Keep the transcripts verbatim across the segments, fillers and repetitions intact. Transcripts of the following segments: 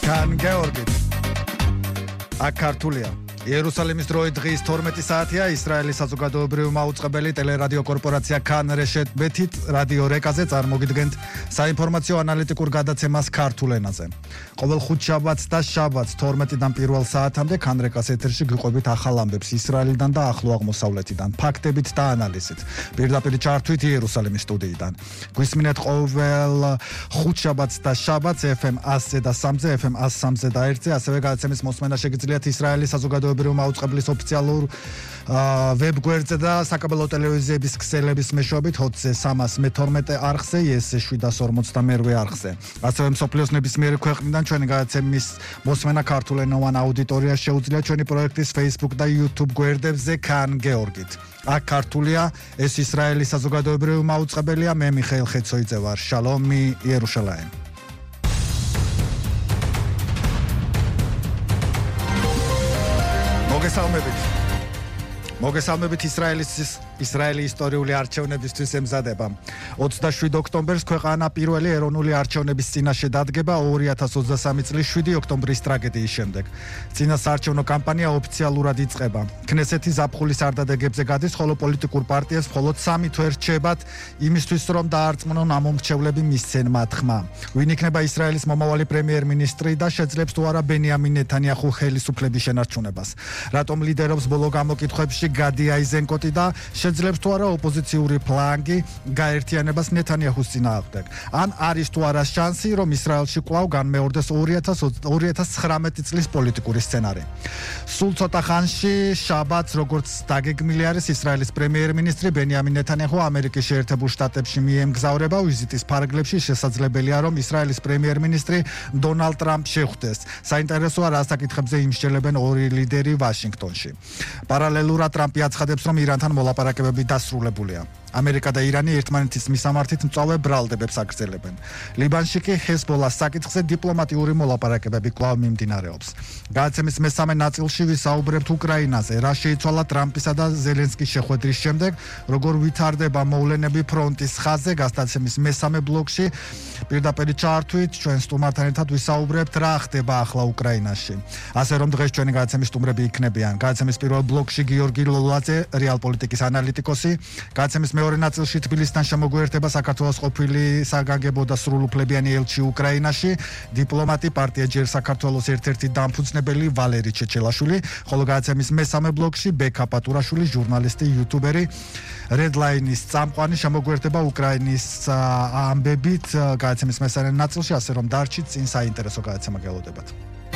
კან გეორგით აკართულია იერუსალიმის დროით დღის თორმეტი საათია ისრაელის საზოგადოებრივი მაუწყებელი ტელერადიო კორპორაცია კან რეშეთ ბეთით რადიო რეკაზე წარმოგიდგენთ საინფორმაციო ანალიტიკურ გადაცემას ქართულ ენაზე. ყოველ ხუთშაბათს და შაბათს თორმეტიდან პირველ საათამდე კან რეკას ეთერში გიყვებით ახალ ამბებს ისრაელიდან და ახლო აღმოსავლეთიდან, ფაქტებით და ანალიზით. პირდაპირ ჩართვით იერუსალიმის სტუდიიდან. გვისმინეთ ყოველ ხუთშაბათს და შაბათს ეფ ემ ასზე და სამზე, ეფ ემ სამზე და ერთზე, ასევე გადაცემის მოსმენა შეგიძლიათ ისრაელის საზოგადოებრივი მაუწყებლის ოფიციალურ ვებგვერდზე და საკაბელო ტელევიზიების ქსელების მეშვეობით ოცზე სამას მეთორმეტე არხზე, იესე შვიდას ორმოცდამერვე არხზე. ასევე მსოფლიოს ნებისმიერი ქვეყნიდან ჩვენი გადაცემის მოსმენა ქართულენოვან აუდიტორიას შეუძლია ჩვენი პროექტის Facebook და YouTube გვერდებზე კან გეორგით. აქ ქართულია, ეს ისრაელის საზოგადოებრივი მაუწყებელია, მე მიხეილ ხეცოიძე ვარ. შალომი იერუშალაიმ. მოგესალმებით. მოგესალმებით ისრაელის ისრაელი ისტორიული არჩევნებისთვის ემზადება. ოცდაშვიდ ოქტომბერს ქვეყანა პირველი ეროვნული არჩევნების წინაშე დადგება ორი ათას ოცდასამი წლის შვიდი ოქტომბრის ტრაგედიის შემდეგ. წინასაარჩევნო კამპანია ოფიციალურად იწყება. ქნესეთი ზაფხულის არდადეგებზე გადის, ხოლო პოლიტიკურ პარტიას მხოლოდ სამი თვე რჩებათ იმისთვის, რომ დაარწმუნონ ამომრჩევლები მისცენ მათ ხმა. ვინ იქნება ისრაელის მომავალი პრემიერ-მინისტრი და შეძლებს თუ არა ბენიამინ ნეთანიაჰუ ხელისუფლების შენარჩუნებას. რატომ ლიდერობს ბოლო გამოკითხვებში გადი აიზენკოტი და შეძლებს თუ არა ოპოზიციური ფლანგი გაერთიანებას ნეთანიაჰუს წინააღმდეგ. ან არის თუ არა შანსი, რომ ისრაელში კვლავ განმეორდეს ორი ათას ცხრამეტი წლის პოლიტიკური სცენარი. სულ ცოტა ხანში შაბათს, როგორც დაგეგმილი არის, ისრაელის პრემიერ-მინისტრი ბენიამინ ნეთანიაჰუ ამერიკის შეერთებულ შტატებში მიემგზავრება. ვიზიტის ფარგლებში შესაძლებელია, რომ ისრაელის პრემიერ-მინისტრი დონალდ ტრამპს შეხვდეს. საინტერესოა, რა საკითხებზე იმსჯელებენ ორი ლიდერი ვაშინგტონში. პარალელურად ტრამპი აცხადებს, რომ ირანთან მოლაპარაკებები დასრულებულია. ამერიკა და ირანი ერთმანეთის მისამართით მწვავე ბრალდებებს აგრძელებენ. ლიბანში კი ჰეზბოლას საკითხზე დიპლომატიური მოლაპარაკებები კვლავ მიმდინარეობს. გადაცემის მესამე ნაწილში ვისაუბრებთ უკრაინაზე, რა შეიცვალა ტრამპისა და ზელენსკის შეხვედრის შემდეგ, როგორ ვითარდება მოვლენები ფრონტის ხაზზე. გადაცემის მესამე ბლოკში პირდაპირ ჩართვით ჩვენ სტუმართან ერთად ვისაუბრებთ, რა ხდება ახლა უკრაინაში. ასე რომ დღეს ჩვენი გადაცემის სტუმრები იქნებიან. გადაცემის პირველ ბლოკში გიორგი ლოლაძე, რეალ პოლიტიკის ანალიტიკოსი, გადაცემის მეორე ნაწილში თბილისთან შემოგვიერთება საქართველოს ყოფილი საგანგებო და სრულუფლებიანი ელჩი უკრაინაში, დიპლომატი, პარტია ჯერ საქართველოს ერთ-ერთი დამფუძნებელი ვალერი ჩეჩელაშვილი, ხოლო გადაცემის მესამე ბლოკში ბექა პატურაშვილი, ჟურნალისტი, იუთუბერი, რედლაინის წამყვანი შემოგვიერთება უკრაინის ამბებით გადაცემის მესამე ნაწილში, ასე რომ დარჩით, წინ საინტერესო გადაცემა გელოდებათ.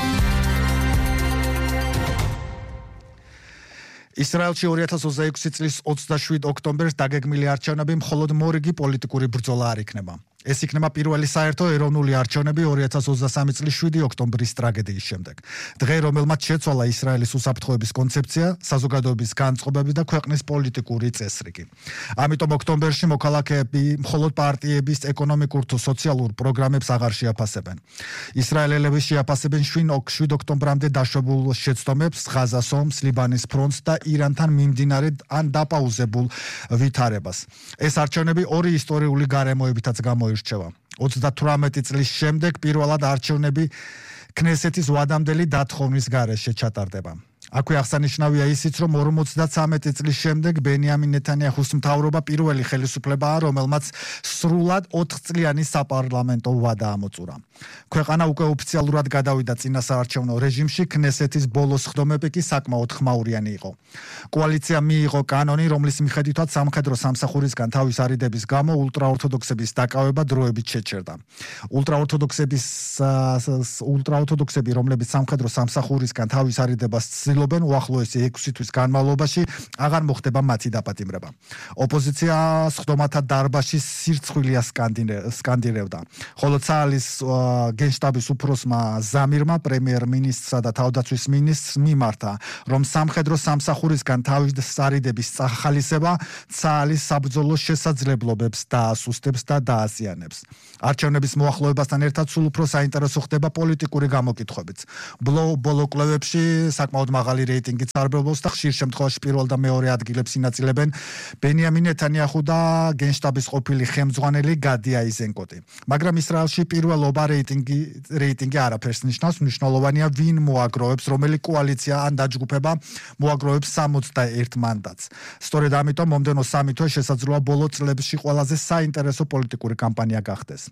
ისრაელში ორი ათას ოცდაექვსი წლის ოცდაშვიდ ოქტომბერს დაგეგმილი არჩევნები მხოლოდ მორიგი პოლიტიკური ბრძოლა არ იქნება. ეს იქნება პირველი საერთო ეროვნული არჩევნები ორი ათას ოცდასამი წლის შვიდი ოქტომბრის ტრაგედიის შემდეგ. დღე, რომელმაც შეცვალა ისრაელის უსაფრთხოების კონცეფცია, საზოგადოების განწყობები და ქვეყნის პოლიტიკური წესრიგი. ამიტომ ოქტომბერში მოქალაქეები მხოლოდ პარტიების ეკონომიკურ თუ სოციალურ პროგრამებს აღარ შეაფასებენ. ისრაელელები შეაფასებენ შვიდ ოქტომბრამდე დაშვებულ შეცდომებს, ღაზას ომს, ლიბანის ფრონტს და ირანთან მიმდინარე ან დაპაუზებულ ვითარებას. ეს არჩევნები ორი ისტორიული გარემოებითაც გამოირჩევა. ოცდათვრამეტი წლის შემდეგ პირველად არჩევნები ქნესეთის ვადამდელი დათხოვნის გარეშე ჩატარდება. აქვე აღსანიშნავია ისიც, რომ ორმოცდათვრამეტი წლის შემდეგ ბენიამინ ნეთანიაჰუს მთავრობა პირველი ხელისუფლებაა, რომელმაც სრულად ოთხწლიანი საპარლამენტო ვადა ამოწურა. ქვეყანა უკვე ოფიციალურად გადავიდა წინასაარჩევნო რეჟიმში, ქნესეთის ბოლო სხდომები კი საკმაოდ ხმაურიანი იყო. კოალიცია მიიღო კანონი, რომლის მიხედვითაც სამხედრო სამსახურისგან თავის არიდების გამო ულტრაორთოდოქსების დაკავება დროებით შეჩერდა. ულტრაორთოდოქსების ულტრაორთოდოქსები, რომლებიც სამხედრო სამსახურისგან თავის არიდებას ცდილობენ, უახლოესი ექვსი თვის განმავლობაში აღარ მოხდება მათი დაპატიმრება. ოპოზიცია სხდომათა დარბაზში სირცხვილია სკანდირებდა, ხოლო ცაალის გენშტაბის უფროსმა ზამირმა პრემიერ-მინისტრსა და თავდაცვის მინისტრს მიმართა, რომ სამხედრო სამსახურისგან თავის არიდების წახალისება ცაალის საბრძოლო შესაძლებლობებს დაასუსტებს და დააზიანებს. არჩევნების მოახლოებასთან ერთად სულ უფრო საინტერესო ხდება პოლიტიკური გამოკითხვებიც. ბოლო კვლევებში საკმაოდ მაღალი მაღალი რეიტინგით სარბელბოს და ხშირ შემთხვევაში პირველ და მეორე ადგილებს ინაწილებენ ბენიამინ ნეთანიახუ და გენშტაბის ყოფილი ხელმძღვანელი გადი აიზენკოტი. მაგრამ ისრაელში პირველობა რეიტინგი რეიტინგი არაფერს ნიშნავს, მნიშვნელოვანია ვინ მოაგროვებს, რომელი კოალიცია ან დაჯგუფება მოაგროვებს სამოცდაერთ მანდატს. სწორედ ამიტომ მომდევნო სამი თვე შესაძლოა ბოლო წლებში ყველაზე საინტერესო პოლიტიკური კამპანია გახდეს.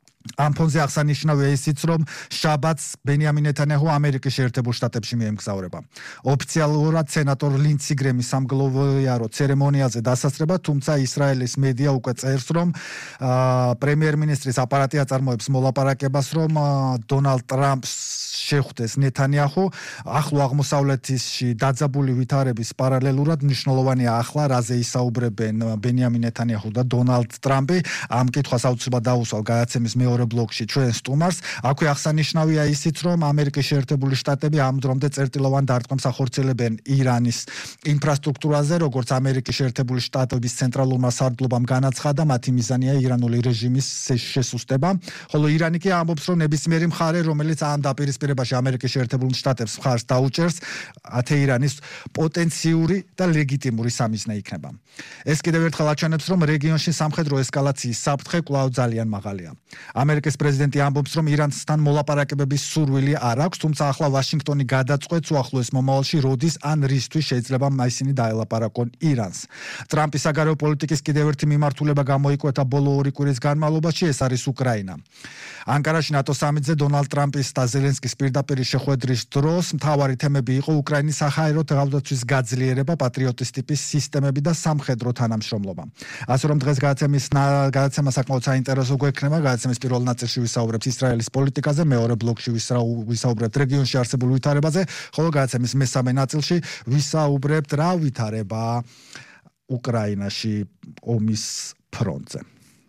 ამ ფონზე აღსანიშნავია ისიც, რომ შაბათს ბენიამინ ნეთანიაჰუ ამერიკის შეერთებულ შტატებში მიემგზავრება. ოფიციალურად სენატორ ლინდსი გრემი სამგლოვიარო ცერემონიაზე დასასრება, თუმცა ისრაელის მედია უკვე წერს, რომ პრემიერ-მინისტრის აპარატი აწარმოებს მოლაპარაკებას, რომ დონალდ ტრამპს შეხვდეს ნეთანიაჰუ. ახლო აღმოსავლეთში დაძაბული ვითარების პარალელურად მნიშვნელოვანია ახლა რაზე ისაუბრებენ ბენიამინ ნეთანიაჰუ და დონალდ ტრამპი. ამ კითხვას აუცილებლად დაუსვავ გადაცემის მეორე ბლოკში ჩვენ სტუმარს. აქვე აღსანიშნავია ისიც, რომ ამერიკის შეერთებული შტატები ამ დრომდე წერტილოვან დარტყმას ახორციელებენ ირანის ინფრასტრუქტურაზე, როგორც ამერიკის შეერთებული შტატების ცენტრალურმა სარდლობამ განაცხადა, მათი მიზანია ირანული რეჟიმის შესუსტება, ხოლო ირანი კი ამბობს, რომ ნებისმიერი მხარე, რომელიც ამ დაპირისპირებაში ამერიკის შეერთებულ შტატებს მხარს დაუჭერს, თეირანის პოტენციური და ლეგიტიმური სამიზნე იქნება. ეს კიდევ ერთხელ აჩვენებს, რომ რეგიონში სამხედრო ესკალაციის საფრთხე კვლავ ძალიან მაღალია. ამერიკის პრეზიდენტი ამბობს, რომ ირანთან მოლაპარაკებების სურვილი არ აქვს, თუმცა ახლა ვაშინგტონი გადაწყვეტს უახლოეს მომავალში როდის ან რისთვის შეიძლება ისინი დაელაპარაკონ ირანს. ტრამპის საგარეო პოლიტიკის კიდევ ერთი მიმართულება გამოიკვეთა ბოლო ორი კვირის განმავლობაში, ეს არის უკრაინა. ანკარაში ნატო სამიტზე დონალდ ტრამპის და ზელენსკის პირდაპირ შეხვედრის დროს მთავარი თემები იყო უკრაინის საჰაერო თავდაცვის გაძლიერება, პატრიოტის ტიპის სისტემები და სამხედრო თანამშრომლობა. ასე რომ დღეს გადაცემის გადაცემა საკმაოდ საინტერესო გვექნება. გადაცემის პირველ ნაწილში ვისაუბრებთ ისრაელის პოლიტიკაზე, მეორე ბლოკში ვისაუბრებთ რეგიონში არსებულ ვითარებაზე, ხოლო გადაცემის მესამე ნაწილში ვისაუბრებთ რა ვითარება უკრაინაში ომის ფრონტზე.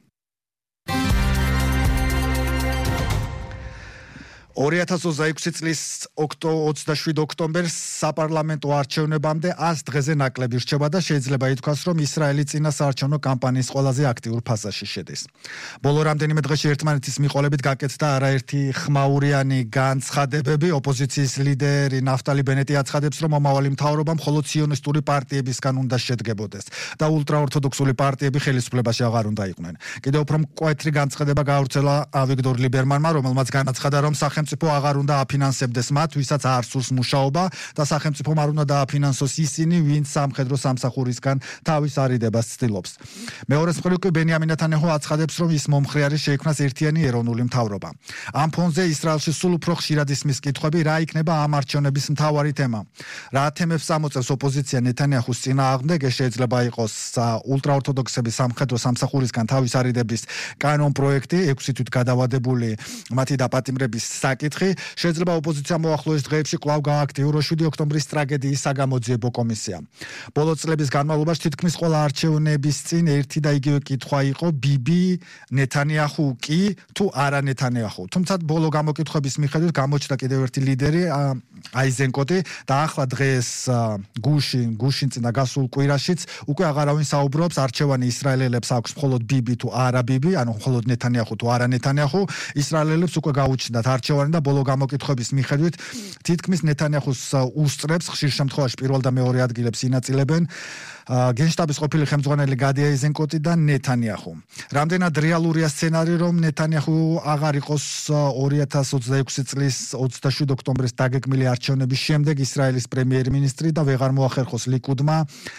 ორი ათას ოცდაექვსი წლის ოცდაშვიდი ოქტომბერს საპარლამენტო არჩევნებამდე ას დღეზე ნაკლები რჩება და შეიძლება ითქვას, რომ ისრაელი წინა საარჩევნო კამპანიის ყველაზე აქტიურ ფაზაში შედის. ბოლო რამდენიმე დღეში ერთმანეთის მიყოლებით გაკეთდა არაერთი ხმაურიანი განცხადებები. ოპოზიციის ლიდერი ნაფტალი ბენეტი აცხადებს, რომ მომავალი მთავრობა მხოლოდ ციონისტური პარტიებისგან უნდა შედგებოდეს და ულტრაორთოდოქსული პარტიები ხელისუფლებაში აღარ უნდა იყვნენ. კიდევ უფრო მკვეთრი განცხადება გაავრცელა ავიგდორ ლიბერმანმა, რომელმაც განაცხადა, რომ სახელმწიფო აღარ უნდა აფინანსებდეს მათ, ვისაც არ სურს მუშაობა და სახელმწიფომ არ უნდა დააფინანსოს ისინი, ვინც სამხედრო სამსახურისგან თავის არიდებას ცდილობს. მეორე მხრივ კი ბენიამინ ნეთანიაჰუ აცხადებს, რომ ის მომხრე არის შეიქმნას ერთიანი ეროვნული მთავრობა. ამ ფონზე ისრაელში სულ უფრო ხშირად ისმის კითხვები, რა იქნება ამ არჩევნების მთავარი თემა. რა თემებს წამოწევს ოპოზიცია ნეთანიაჰუს წინააღმდეგ, ეს შეიძლება იყოს ულტრაორთოდოქსების სამხედრო სამსახურისგან თავის არიდების კანონ პროექტი, ექვსი თვით გადავადებული მათი დაპატიმრების საკითხი. შეიძლება ოპოზიციამ მოახლოეს დღეებში კვლავ გააქტიუროს შვიდი ოქტომბრის ტრაგედიის საგამოძიებო კომისია. ბოლო წლების განმავლობაში თითქმის ყველა არჩევნების წინ ერთი და იგივე კითხვა იყო, ბიბი ნეთანიაჰუ კი თუ არა ნეთანიაჰუ. თუმცა ბოლო გამოკითხვების მიხედვით გამოჩნდა კიდევ ერთი ლიდერი აიზენკოტი და ახლა დღეს გუშინ გუშინ წინა გასულ კვირაშიც უკვე აღარავინ საუბრობს, არჩევანი ისრაელელებს აქვს მხოლოდ ბიბი თუ არა ბიბი, ანუ მხოლოდ ნეთანიაჰუ თუ არა ნეთანიაჰუ. ისრაელელებს უკვე გაუჩნდათ არჩევანი და ბოლო გამოკითხვების მიხედვით თითქმის ნეთანიაჰუს უსწრებს, ხშირ შემთხვევაში პირველ და მეორე ადგილებს ინაწილებენ გენშტაბის ყოფილი ხელმძღვანელი გადი აიზენკოტი და ნეთანიაჰუ. რამდენად რეალურია სცენარი, რომ ნეთანიაჰუ აღარ იყოს ორი ათას ოცდაექვსი წლის ოცდაშვიდი ოქტომბრის დაგეგმილი არჩევნების შემდეგ ისრაელის პრემიერ-მინისტრი და ვეღარ მოახერხოს ლიკუდმა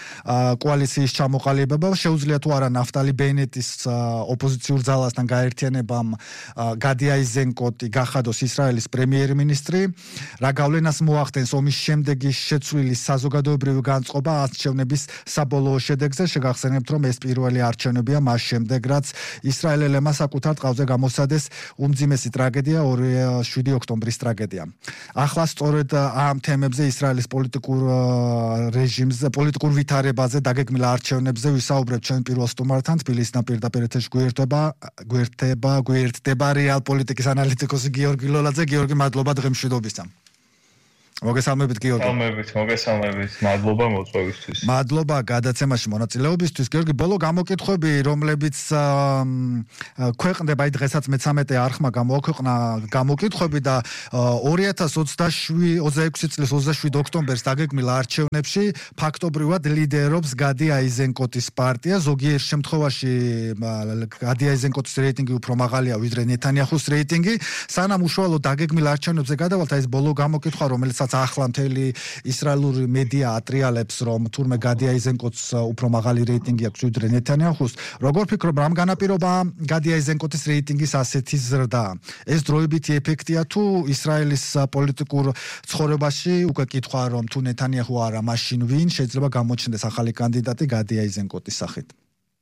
კოალიციის ჩამოყალიბება, შეუძლია თუ არა ნაფტალი ბენეტის ოპოზიციურ ძალასთან გაერთიანებამ გადი აიზენკოტი გახადოს ისრაელის პრემიერ-მინისტრი. რა გავლენას მოახდენს ომის შემდეგი შეცვლილი საზოგადოებრივი განწყობა არჩევნების საბოლოო შედეგზე? შეგახსენებთ, რომ ეს პირველი არჩევნებია მას შემდეგ, რაც ისრაელელებმა საკუთარ ტყავზე გამოსცადეს უმძიმესი ტრაგედია, შვიდი ოქტომბრის ტრაგედია. ახლა სწორედ ამ თემებზე, ისრაელის პოლიტიკურ რეჟიმზე, პოლიტიკურ ვითარებაზე, დაგეგმილ არჩევნებზე ვისაუბრებთ ჩვენ პირველ სტუმართან. თბილისიდან პირდაპირ ეთერში გვერდება, გვერდება, გვერდება რეალ პოლიტიკის ანალიტიკოსი გიორგი ლოლაძე. გიორგი, მადლობა დღემშვიდობისა. მოგესალმებით გიორგი. მოგესალმებით, მოგესალმებით. მადლობა მოწვევისთვის. მადლობა გადაცემაში მონაწილეობისთვის. გიორგი, ბოლო გამოკითხვები, რომლებიც ქვეყნდება, აი დღესაც მეცამეტე არხმა გამოაქვეყნა გამოკითხვები და ორი ათას ოცდაექვსი წლის ოცდაშვიდი ოქტომბერს დაგეგმილ არჩევნებში ფაქტობრივად ლიდერობს გადი აიზენკოტის პარტია. ზოგიერთ შემთხვევაში გადი აიზენკოტის რეიტინგი უფრო მაღალია ვიდრე ნეთანიაჰუს რეიტინგი. სანამ უშუალოდ დაგეგმილ არჩევნებზე გადავალთ, აი ეს ბოლო გამოკითხვა, რომელსაც ახლა მთელი ისრაელური მედია ატრიალებს, რომ თურმე გადი აიზენკოტს უფრო მაღალი რეიტინგი აქვს ვიდრე ნეთანიაჰუს. როგორ ფიქრობ, რამ განაპირობა გადი აიზენკოტის რეიტინგის ასეთი ზრდა? ეს დროებითი ეფექტია თუ ისრაელის პოლიტიკურ ცხოვრებაში უკვე კითხვა, რომ თუ ნეთანიაჰუ არა, მაშინ ვინ შეიძლება გამოჩნდეს ახალი კანდიდატი გადი აიზენკოტის სახით?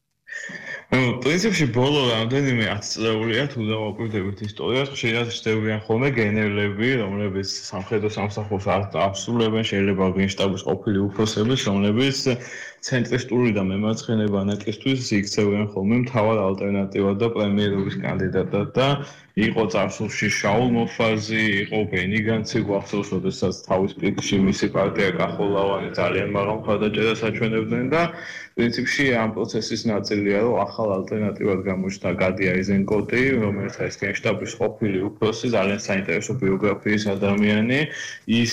ну, პრინციპში ბოლო რამდენიმე ათწლეულია თუ დავაკვირდებით ისტორიას, ხშირად ხდებიან ხოლმე გენერლები, რომლებიც სამხედრო სამსახურს ასრულებენ, შეიძლება გენშტაბის ყოფილი უფროსების, რომლებიც ცენტრისტული და მემარცხენე ბანაკისთვის იქცევენ ხოლმე მთავარ ალტერნატივად და პრემიერობის კანდიდატად და იყო წარსულში შაულ მოფაზი, იყო ბენი განცი გვახსოვს, როდესაც თავის პიკში მისი პარტია კახოლავანი ძალიან მაღალ მხარდაჭერას აჩვენებდნენ და პრინციპში ამ პროცესის ნაწილია, რომ ახალ ალტერნატივად გამოჩნდა გადი აიზენკოტი, რომელიც არის გენშტაბის ყოფილი უფროსი, ძალიან საინტერესო ბიოგრაფიის ადამიანი, ის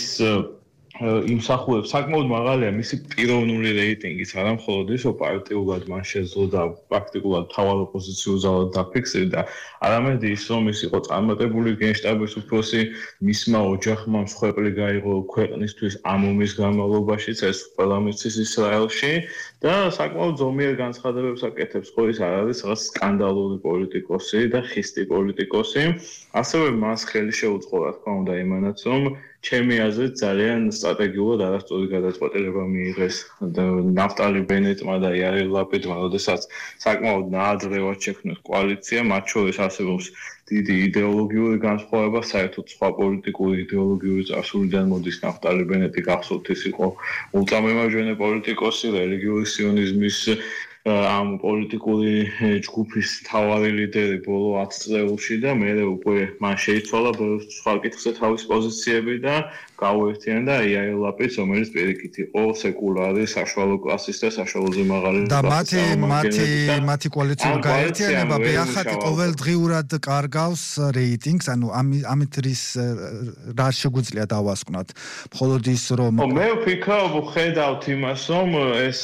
იმსახურებს საკმაოდ მაღალია მისი პიროვნული რეიტინგიც, არა მხოლოდ ის, რომ პარტიულად მან შეძლო და პრაქტიკულად მთავარ ოპოზიციურ ზალად დაფიქსირდა, არამედ ის, რომ ის იყო წარმატებული გენშტაბის უფროსი, მისმა ოჯახმა მსხვერპლი გაიღო ქვეყნისთვის ამ ომის განმავლობაშიც, ეს ყველა მიცის ისრაელში და საკმაოდ ზომიერ განცხადებებს აკეთებს, ხო ის არ არის რაღაც სკანდალური პოლიტიკოსი და ხისტი პოლიტიკოსი, ასევე მას ხელი შეუწყო, რა თქმა უნდა, იმანაც, რომ ჩემი აზრით ძალიან სტრატეგიულად არასწორი გადაწყვეტილება მიიღეს ნაფტალი ბენეტმა და იაირ ლაპიდმა, როდესაც საკმაოდ ნაადრევად შექმნეს კოალიცია, მათ შორის არსებობს დიდი იდეოლოგიური განსხვავება, საერთოდ სხვა პოლიტიკური იდეოლოგიური წარსულიდან მოდის ნაფტალი ბენეტი, გახსოვთ ის იყო ულტრამემარჯვენე პოლიტიკოსი, რელიგიური სიონიზმის ამ პოლიტიკური ჯგუფის მთავარი ლიდერი ბოლო ათ წლეულში და მე უკვე მან შეიცვალა სხვა კითხზე თავის პოზიციები და გაუერთიანდა იაირ ლაპიდს, რომელიც პირიქით იყო სეკულარი, საშუალო კლასის და საშუალოზე მაღალი და მათი მათი მათი კოალიციური გაერთიანება ბეახატი ყოველდღიურად კარგავს რეიტინგს, ანუ ამით რის რა შეგვიძლია დავასკვნათ. მხოლოდ ის რომ მე ვფიქრობ, ხედავთ იმას, რომ ეს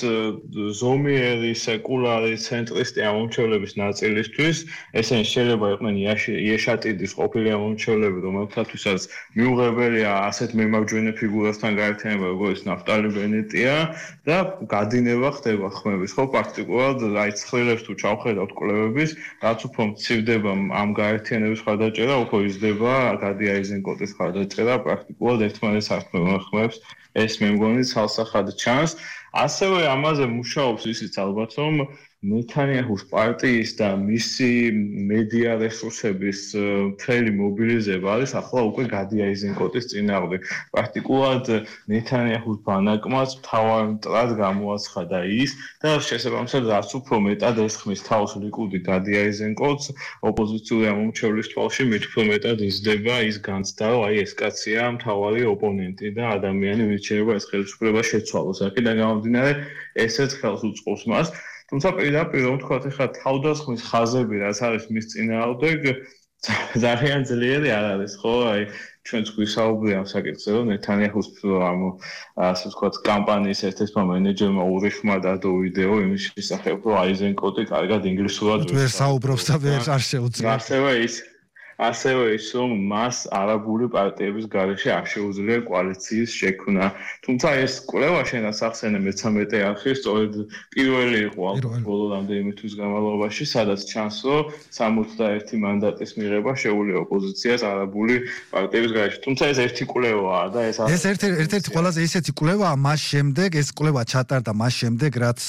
ზომიერი სეკულარი ცენტრისტი ამომრჩევლების ნაწილისთვის, ესენი შეიძლება იყვნენ იეშატიდის ყოფილი ამომრჩევლები, რომელთათვისაც მიუღებელია ასეთ მემარჯვენე ფიგურასთან გაერთიანება, როგორც ნაფტალი ბენეტია და გადინება ხდება ხმების, ხო, პრაქტიკულად აი ცხრილებს თუ ჩავხედავთ კვლევების, რაც უფრო მცირდება ამ გაერთიანების ხარდაჭერა, უფრო იზრდება გადი აიზენკოტის ხარდაჭერა, პრაქტიკულად ერთმანეთს ართმევენ ხმებს, ეს მე მგონი ცალსახად ჩანს. ასევე ამაზე მუშაობს ისიც ალბათ, რომ ნეთანიაჰუს პარტიის და მისი მედია რესურსების მთელი მობილიზება არის ახლა უკვე გადი აიზენკოტის წინააღმდეგ. პრაქტიკულად ნეთანიაჰუს ბანაკმაც მთავარ მტრად გამოაცხადა ის და შესაბამისად რაც უფრო მეტად ესხმის თავს ლიკუდი გადი აიზენკოტს ოპოზიციური ამომრჩევლის თვალში, მით უფრო მეტად იზრდება ის განცდა, რომ აი ეს კაცია მთავარი ოპონენტი და ადამიანი, ვინც შეიძლება ეს ხელისუფლება შეცვალოს. აქედან გამომდინარე, ესეც ხელს უწყობს მას. თუმცა პირდაპირ რომ ვთქვათ, ეხლა თავდასხმის ხაზები რაც არის მის წინააღმდეგ ძალიან ძლიერი არ არის, ხო? აი ჩვენც გვისაუბრია ამ საკითხზე, რომ ნეთანიაჰუს ამ ასე ვთქვათ კამპანიის ერთ-ერთმა მენეჯერმა ურიხმა დადო ვიდეო იმის შესახებ, რომ აიზენკოტი კარგად ინგლისურად ვერ საუბრობს და ვერ არ შეუძლია. ასევე ის ასევე ის, რომ მას არაბული პარტიების გარეშე არ შეუძლია კოალიციის შექმნა. თუმცა ეს კვლევა შენაც ახსენე მეცამეტე არხი სწორედ პირველი იყო ბოლო რამდენიმე თვის განმავლობაში, სადაც ჩანს, რომ სამოცდაერთი მანდატის მიღება შეუძლია ოპოზიციას არაბული პარტიების გარეშე. თუმცა ეს ერთი კვლევაა და ეს ეს ერთ-ერთი ყველაზე ისეთი კვლევაა მას შემდეგ, ეს კვლევა ჩატარდა მას შემდეგ, რაც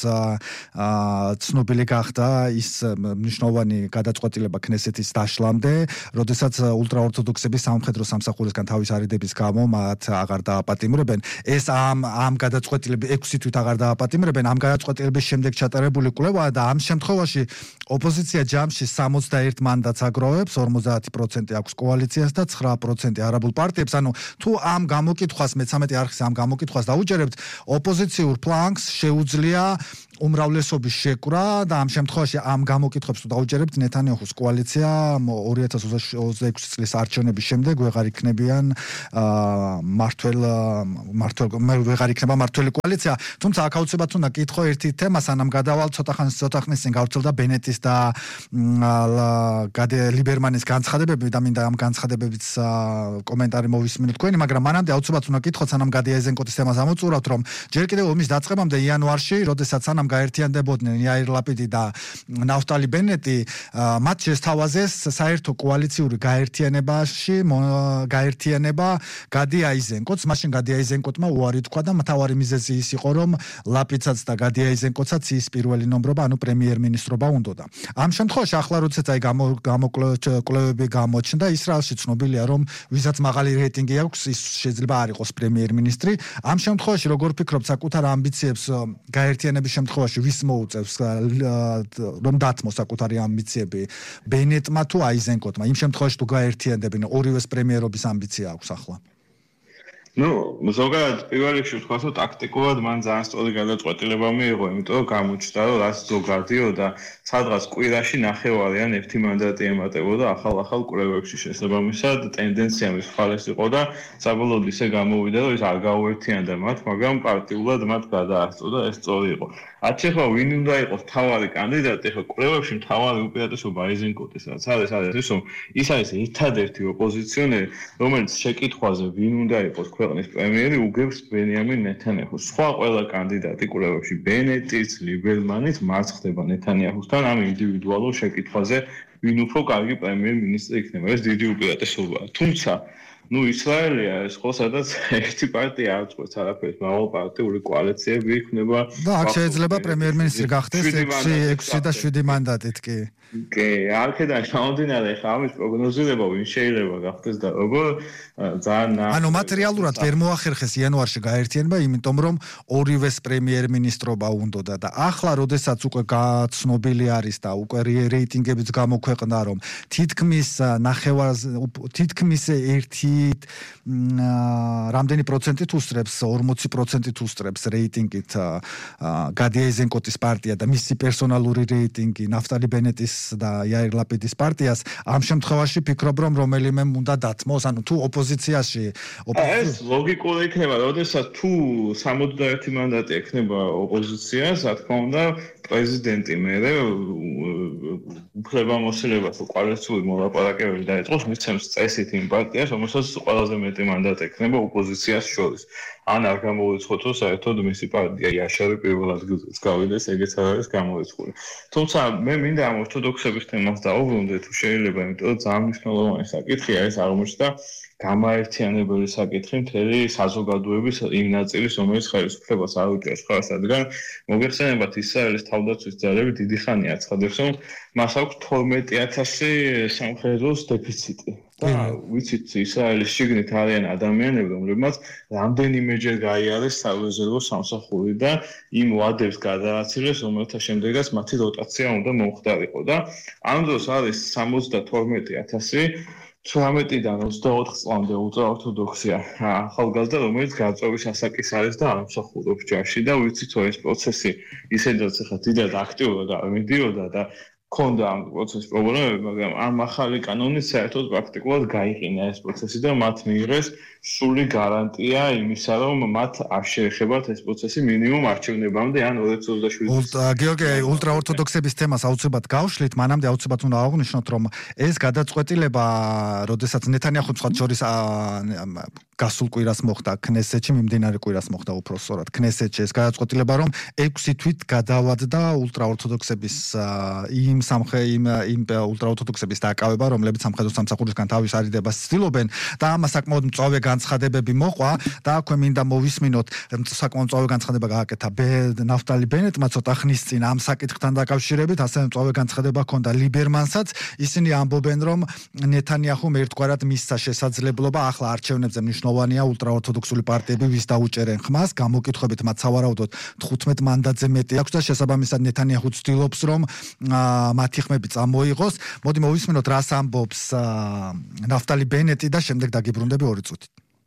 ცნობილი გახდა ის მნიშვნელოვანი გადაწყვეტილება ქნესეთის დაშლამდე, როდესაც ულტრაორთოდოქსების სამხედრო სამსახურისგან თავის არიდების გამო მათ აღარ დააპატიმრებენ. ეს ამ ამ გადაწყვეტილების ექვსი თვით აღარ დააპატიმრებენ. ამ გადაწყვეტილების შემდეგ ჩატარებული კვლევაა და ამ შემთხვევაში ოპოზიცია ჯამში სამოცდაერთ მანდატს აგროვებს, ორმოცდაათი პროცენტი აქვს კოალიციას და ცხრა პროცენტი არაბულ პარტიებს. ანუ თუ ამ გამოკითხვას მეცამეტე არხის ამ გამოკითხვას დაუჯერებთ, ოპოზიციურ ფლანგს შეუძლია უმრავლესობის შეკვრა და ამ შემთხვევაში ამ გამოკითხვებს თუ დაუჯერებთ, ნეთანიაჰუს კოალიცია ორი ათას ოცდაექვსი წლის არჩევნების შემდეგ ვეღარ იქნებიან მართლ მართლ ვეღარ იქნება მართლი კოალიცია. თუმცა აქ აუცილებლად უნდა კითხო ერთი თემა, სანამ გადავალ ცოტა ხანს ცოტა ხნის წინ გავრცელდა ბენეტის და ლიბერმანის განცხადებები და მინდა ამ განცხადებების კომენტარი მოვისმინოთ თქვენი, მაგრამ მანამდე აუცილებლად უნდა კითხოთ, სანამ გადი აიზენკოტის თემას ამოწურავთ, რომ ჯერ კიდევ ომის დაწყებამდე იანვარში, როდესაც სანამ გაერთიანდებოდნენ იაირ ლაპიდი და ნაფტალი ბენეტი, მათ შესთავაზეს საერთო კოალიციური გაერთიანებაში გაერთიანება გადი აიზენკოტს. მაშინ გადი აიზენკოტმა უარი თქვა და მთავარი მიზეზი ის იყო, რომ ლაპიცაც და გადი აიზენკოტსაც ის პირველი ნომრობა, ანუ პრემიერ-მინისტრობა უნდოდა. ამ შემთხვევაში ახლა როდესაც აი გამოკვლევები გამოჩნდა, ისრაელში ცნობილია, რომ ვისაც მაღალი რეიტინგი აქვს, ის შეიძლება არ იყოს პრემიერ-მინისტრი. ამ შემთხვევაში როგორ ფიქრობთ, საკუთარ ამბიციებს გაერთიანების შემთხვევაში ვის მოუწევს რომ დათმოს საკუთარი ამბიციები ბენეტმა თუ აიზენკოტმა? იმ შემთხვევაში თუ გაერთიანდებიან, ორივეს პრემიერობის ამბიცია აქვს ახლა. Ну, ზოგადად პირველ რიგში ვთქვა, რომ ტაქტიკულად მან ძალიან სწორი გადაწყვეტილება მიიღო, იმიტომ რომ გამოჩნდა, რომ რაც ზოგადიო და სადღაც კვირაში ნახევარი ან ერთი მანდატი ემატებოდა ახალ-ახალ კვლევებში შესაბამისად, ტენდენცია მის მხარეს იყო და საბოლოოდ ისე გამოვიდა, რომ ის არ გაუერთიანდა მათ, მაგრამ პარტიულად მათ გადაასწრო და ეს სწორი იყო. ათ შეხება ვინ უნდა იყოს მთავარი კანდიდატი, ხო კვლევებში მთავარი უპირატესობა აიზენკოტის, რაც არის არის ის, რომ ის არის ერთადერთი ოპოზიციონერი, რომელიც შეკითხვაზე ვინ უნდა იყოს ქვეყნის პრემიერი უგებს ბენიამინ ნეთანიაჰუს. სხვა ყველა კანდიდატი კვლევებში ბენეტიც, ლიბერმანიც მას ხდება ნეთანიაჰუსთან ამ ინდივიდუალურ შეკითხვაზე ვინ უფრო კარგი პრემიერ-მინისტრი იქნება. ეს დიდი უპირატესობაა. თუმცა ну ისრაელია ეს ხო სადაც ერთი პარტია არ წყვეტს არაფერს, მრავალპარტიული კოალიციები იქნება და აქ შეიძლება პრემიერ-მინისტრი გახდეს ექვსი და შვიდი მანდატით კი. კი, აქედან გამომდინარე ხა ამის პროგნოზირება ვინ შეიძლება გახდეს და როგორ ძალიან ანუ მატერიალურად ვერ მოახერხეს იანვარში გაერთიანება, იმიტომ რომ ორივეს პრემიერ-მინისტრობა უნდოდა და ახლა როდესაც უკვე გაცნობილი არის და უკვე რეიტინგებიც გამოქვეყნდა, რომ თითქმის ნახევარს თითქმის ერთი რამდენი პროცენტით უსწრებს, ორმოცი პროცენტით უსწრებს რეიტინგით გადი აიზენკოტის პარტია და მისი პერსონალური რეიტინგი ნაფტალი ბენეტის და იაირ ლაპიდის პარტიას. ამ შემთხვევაში ფიქრობ, რომ რომელიმე უნდა დათმოს, ანუ თუ ოპოზიციაში ეს ლოგიკური იქნება, როდესაც თუ სამოცდაერთი მანდატი ექნება ოპოზიციას, რა თქმა უნდა, პრეზიდენტი მერე უფლებამოსილებას კოალიციური მოლაპარაკებები დაიწყოს, მისცემს წესით იმ პარტიას, რომელსაც ყველაზე მეტი მანდატი ექნება ოპოზიციას შორის. ან არ გამოუცხოთ, რომ საერთოდ მისი პარტია იაშარი პირველ ადგილზეც გავიდეს, ეგეც არ არის გამოუცხული. თუმცა მე მინდა ამ ორთოდოქსების თემას დავუბრუნდე, თუ შეიძლება, იმიტომ რომ ძალიან მნიშვნელოვანი საკითხია ეს აღმოჩნდა გამაერთიანებელი საკითხი მთელი საზოგადოების იმ ნაწილის, რომელიც ხელისუფლებას არ უჭერს ხარ, რადგან მოგეხსენებათ ისრაელის თავდაცვის ძალები დიდი ხანია აცხადებს, რომ მას აქვს თორმეტი ათასი სამხედროს დეფიციტი. და ვიცით ისრაელის შიგნით არიან ადამიანები, რომლებმაც რამდენიმეჯერ გაიარეს სარეზერვო სამსახური და იმ ვადებს გადააცილეს, რომელთა შემდეგაც მათი როტაცია უნდა მომხდარიყო და ამ დროს არის სამოცდათორმეტი ათასი ცხრამეტიდან ოცდაოთხ წლამდე ულტრაორთოდოქსია ახალგაზრდა, რომელიც გაწევის ასაკის არის და არ მსახურობს ჯარში და ვიცით რომ ეს პროცესი ისედაც ახლა დიდად აქტიურად მიდიოდა და ქონდა ამ პროცესის პრობლემები, მაგრამ ამ ახალი კანონით საერთოდ პრაქტიკულად გაიყინა ეს პროცესი და მათ მიიღეს სრული გარანტია იმისა, რომ მათ არ შეეხებათ ეს პროცესი მინიმუმ არჩევნებამდე ან ორი ათას ოცდაშვიდი წელს. გიორგი, ულტრაორთოდოქსების თემას აუცილებლად გავშლით, მანამდე აუცილებლად უნდა აღვნიშნოთ, რომ ეს გადაწყვეტილება, როდესაც ნეთანიაჰუს მხარს შორის გასულ კვირას მოხდა ქნესეთში, მიმდინარე კვირას მოხდა უფრო სწორად ქნესეთში ეს გადაწყვეტილება, რომ ექვსი თვით გადავადდა ულტრაორთოდოქსების იმ სამხე იმ იმ ულტრაორთოდოქსების დაკავება, რომლებიც სამხედრო სამსახურისგან თავის არიდებას ცდილობენ და ამას საკმაოდ მწვავე განცხადებები მოყვა და აქვე მინდა მოვისმინოთ საკმაოდ მწვავე განცხადება გააკეთა ნაფტალი ბენეტმა ცოტა ხნის წინ ამ საკითხთან დაკავშირებით, ასევე მწვავე განცხადება ჰქონდა ლიბერმანსაც. ისინი ამბობენ, რომ ნეთანიაჰუმ ერთგვარად მისცა შესაძლებლობა ახლა არჩევნებზე მნიშვნელოვანია ულტრაორთოდოქსული პარტიები ვის დაუჭერენ ხმას, გამოკითხებით მათ სავარაუდოდ თხუთმეტ მანდატზე მეტი აქვს და შესაბამისად ნეთანიაჰუ ცდილობს, რომ მათი ხმები წამოიღოს. მოდი მოვისმინოთ, რას ამბობს ნაფტალი ბენეტი და შემდეგ დაგიბრუნდები ორი წუთით.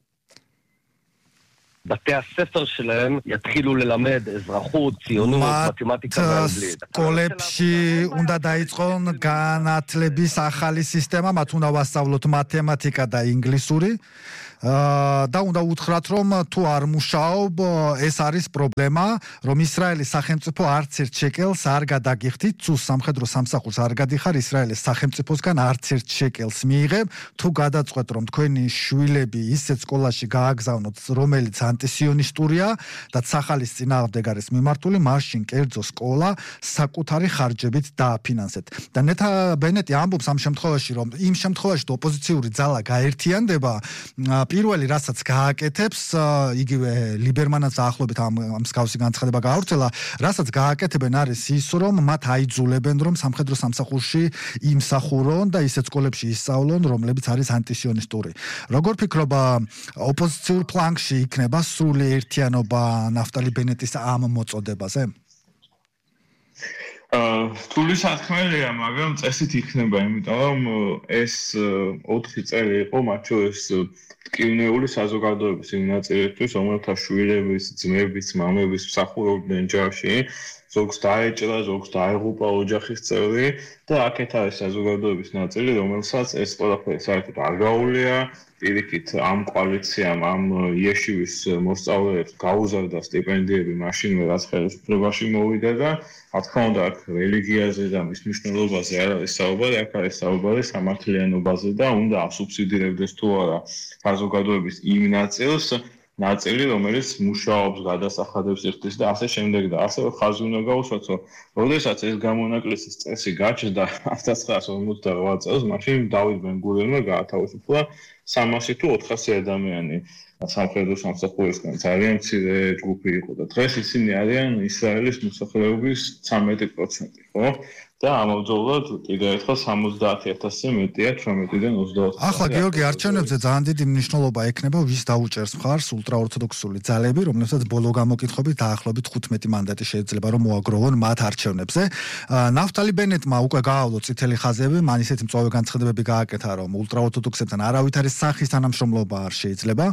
בתי הספר שלהם יתחילו ללמד אזרחות, ציונות, מתמטיקה ואנגלית. სკოლებში უნდა დაიწყონ განათლების ახალი სისტემა, მათ უნდა ვასწავლოთ მათემატიკა და ინგლისური. და უნდა უთხრათ, რომ თუ არ მუშაობ, ეს არის პრობლემა, რომ ისრაელის სახელმწიფო არც ერთ შეკელს არ გადაგიხდით, თუ სამხედრო სამსახურს არ გადიხარ ისრაელის სახელმწიფოსგან არც ერთ შეკელს მიიღებ, თუ გადაწყვეტ, რომ თქვენი შვილები ისეთ სკოლაში გააგზავნოთ, რომელიც ანტისიონისტურია და სახალის წინააღმდეგ არის მიმართული, მაშინ კერძო სკოლა საკუთარი ხარჯებით დააფინანსეთ. და ნეთა ბენეტი ამბობს ამ შემთხვევაში, რომ იმ შემთხვევაში, თუ ოპოზიციური ძალა გაერთიანდება, პირველი რასაც გააკეთებს, იგივე ლიბერმანაც ახლობით ამ მსგავსი განცხადება გაავრცელა, რასაც გააკეთებენ არის ის, რომ მათ აიძულებენ, რომ სამხედრო სამსახურში იმსახურონ და ისეთ სკოლებში ისწავლონ, რომლებიც არის ანტისიონისტური. როგორ ფიქრობ, ოპოზიციურ ფლანგში იქნება სრული ერთიანობა ნაფტალი ბენეტის ამ მოწოდებაზე? თული სათქმელია, მაგრამ წესით იქნება, იმიტომ რომ ეს ოთხი წელი იყო მათ შორის ტკივნეული საზოგადოების იმ ნაწილისთვის, რომელთა შვილების, ძმების, მამების მსახურობდნენ ჯარში, ზოგს დაეჭრა, ზოგს დაეღუპა ოჯახის წევრი და აქეთ არის საზოგადოების ნაწილი, რომელსაც ეს ყველაფერი საერთოდ არ გაუვლია. პირიქით ამ კოალიციამ, ამ იეშივის მოსწავლეებს გაუზარდა სტიპენდიები მაშინვე, რაც ხელისუფლებაში მოვიდა და რა თქმა უნდა, აქ რელიგიაზე და მის მნიშვნელობაზე არ არის საუბარი, აქ არის საუბარი სამართლიანობაზე და უნდა ასუბსიდირებდეს თუ არა საზოგადოების იმ ნაწილს, ნაწილი, რომელიც მუშაობს, გადასახადებს იხდის და ასე შემდეგ და ასევე ხაზი უნდა გაუსვათ, რომ როდესაც ეს გამონაკლისის წესი გაჩნდა ათას ცხრაას ორმოცდაოთხ წელს, მაშინ დავით ბენ-გურიონმა გაათავისუფლა სამასი თუ ოთხასი ადამიანი სამხედრო სამსახურისგან, ძალიან მცირე ჯგუფი იყო და დღეს ისინი არიან ისრაელის მოსახლეობის ცამეტი პროცენტი, ხო? და ამავდროულად კიდევ ერთხელ სამოცდაათი ათასზე მეტია თვრამეტიდან ოცდაოთხ. ახლა გიორგი, არჩევნებზე ძალიან დიდი მნიშვნელობა ექნება, ვის დაუჭერს მხარს ულტრაორთოდოქსული ძალები, რომლებსაც ბოლო გამოკითხვებით დაახლოებით თხუთმეტი მანდატი შეიძლება რომ მოაგროვონ მათ არჩევნებზე. ნაფტალი ბენეტმა უკვე გაავლო წითელი ხაზები, მან ისეთი მწვავე განცხადებები გააკეთა, რომ ულტრაორთოდოქსებთან არავითარი სახის თანამშრომლობა არ შეიძლება.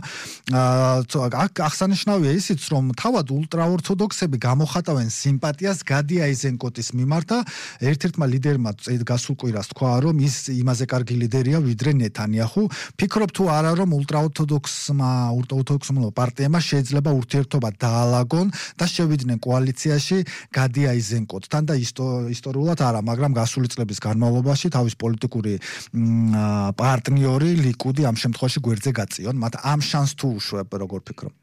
აქ აღსანიშნავია ისიც, რომ თავად ულტრაორთოდოქსები გამოხატავენ სიმპათიას გადი აიზენკოტის მიმართ და ერთ-ერთმა ლიდერმა გასულ კვირას თქვა, რომ ის იმაზე კარგი ლიდერია, ვიდრე ნეთანიაჰუ. ფიქრობ თუ არა, რომ ულტრაორთოდოქსმა, ულტრაორთოდოქსმა პარტიებმა შეიძლება ურთიერთობა დაალაგონ და შევიდნენ კოალიციაში გადი აიზენკოტთან და ისტორიულად არა, მაგრამ გასული წლების განმავლობაში თავის პოლიტიკური პარტნიორი ლიკუდი ამ შემთხვევაში გვერდზე გაწიონ. მათ ამ შანსს თუ უშვებ, როგორ ფიქრობ?